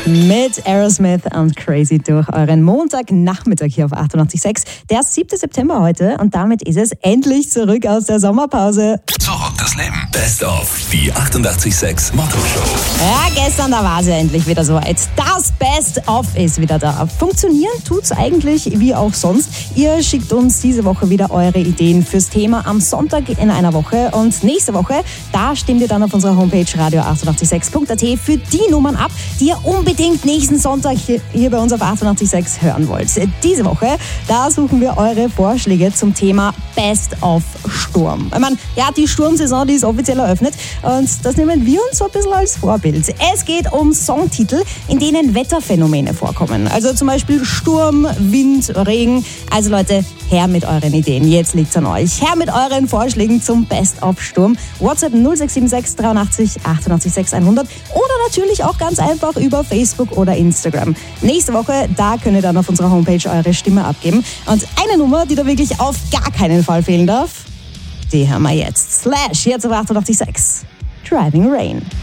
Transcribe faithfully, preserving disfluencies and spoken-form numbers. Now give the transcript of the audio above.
Mit Aerosmith und Crazy durch euren Montagnachmittag hier auf achtundachtzig Komma sechs. Der siebte September heute und damit ist es endlich zurück aus der Sommerpause. Zurück das Leben. Best of die achtundachtzig Komma sechs Motto-Show. Ja, gestern, da war sie endlich wieder soweit. Das Best of ist wieder da. Funktionieren tut's eigentlich wie auch sonst. Ihr schickt uns diese Woche wieder eure Ideen fürs Thema am Sonntag in einer Woche. Und nächste Woche, da stimmt ihr dann auf unserer Homepage radio achtundachtzig Komma sechs Punkt a t für die Nummern ab, die ihr unbedingt nächsten Sonntag hier bei uns auf achtundachtzig Komma sechs hören wollt. Diese Woche, da suchen wir eure Vorschläge zum Thema Best of Sturm. Ich meine, ja, die Sturmsaison, die ist offiziell eröffnet und das nehmen wir uns so ein bisschen als Vorbild. Es geht um Songtitel, in denen Wetterphänomene vorkommen. Also zum Beispiel Sturm, Wind, Regen. Also Leute, her mit euren Ideen. Jetzt liegt's an euch. Her mit euren Vorschlägen zum Best of Sturm. WhatsApp null sechs sieben sechs dreiundachtzig achtundachtzig sechs hundert oder natürlich auch ganz einfach über Facebook oder Instagram. Nächste Woche, da könnt ihr dann auf unserer Homepage eure Stimme abgeben. Und eine Nummer, die da wirklich auf gar keinen Fall fehlen darf, die hören wir jetzt. Slash, jetzt auf achtundachtzig Komma sechs. Driving Rain.